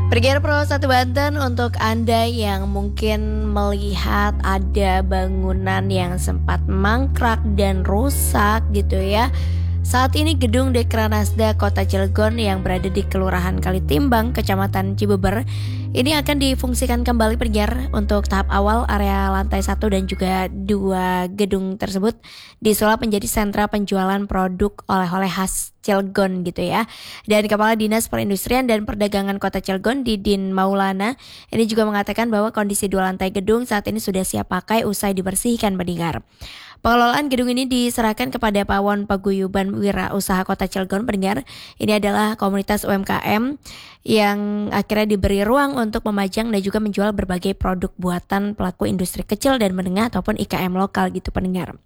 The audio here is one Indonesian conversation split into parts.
Pergian Pro 1 Banten, untuk Anda yang mungkin melihat ada bangunan yang sempat mangkrak dan rusak gitu ya. Saat ini gedung Dekranasda Kota Cilegon yang berada di Kelurahan Kalitimbang, Kecamatan Cibeber, ini akan difungsikan kembali Pergiar. Untuk tahap awal, area lantai 1 dan juga 2 gedung tersebut disulap menjadi sentra penjualan produk oleh-oleh khas Cilegon gitu ya. Dan Kepala Dinas Perindustrian dan Perdagangan Kota Cilegon, Didin Maulana, ini juga mengatakan bahwa kondisi 2 lantai gedung saat ini sudah siap pakai usai dibersihkan pendengar. Pengelolaan gedung ini diserahkan kepada Pawon Paguyuban Wira Usaha Kota Cilegon pendengar. Ini adalah komunitas UMKM yang akhirnya diberi ruang untuk memajang dan juga menjual berbagai produk buatan pelaku industri kecil dan menengah ataupun IKM lokal gitu pendengar.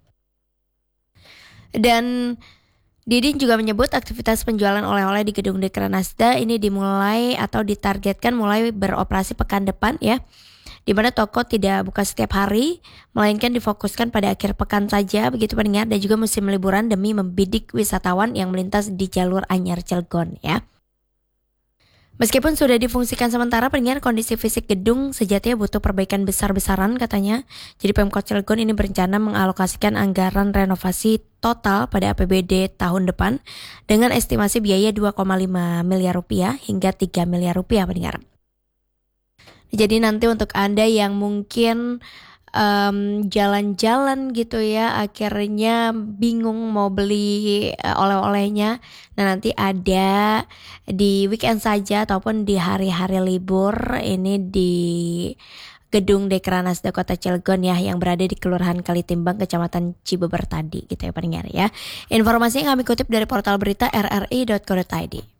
Dan Didin juga menyebut aktivitas penjualan oleh-oleh di gedung Dekranasda ini dimulai atau ditargetkan mulai beroperasi pekan depan ya, di mana toko tidak buka setiap hari, melainkan difokuskan pada akhir pekan saja begitu pendengar, dan juga musim liburan demi membidik wisatawan yang melintas di jalur Anyar Cilegon ya. Meskipun sudah difungsikan sementara pendengar, kondisi fisik gedung sejatinya butuh perbaikan besar-besaran katanya. Jadi Pemkot Cilegon ini berencana mengalokasikan anggaran renovasi total pada APBD tahun depan dengan estimasi biaya 2,5 miliar rupiah hingga 3 miliar rupiah pendengar. Jadi nanti untuk Anda yang mungkin jalan-jalan gitu ya, akhirnya bingung mau beli oleh-olehnya, nah nanti ada di weekend saja ataupun di hari-hari libur ini di gedung Dekranasda Kota Cilegon ya, yang berada di Kelurahan Kalitimbang, Kecamatan Cibeber tadi gitu ya pendengar ya. Informasi yang kami kutip dari portal berita rri.co.id.